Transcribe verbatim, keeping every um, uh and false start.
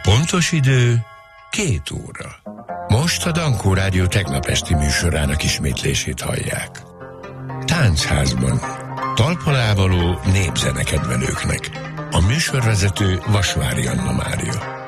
Pontos idő két óra. Most a Dankó Rádió tegnap esti műsorának ismétlését hallják. Táncházban. Talpalávaló népzenekedvelőknek. A műsorvezető Vasvári Anna Mária.